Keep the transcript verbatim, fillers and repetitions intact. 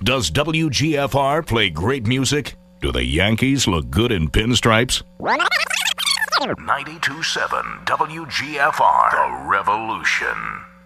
Does W G F R play great music? Do the Yankees look good in pinstripes? ninety-two point seven W G F R, The Revolution.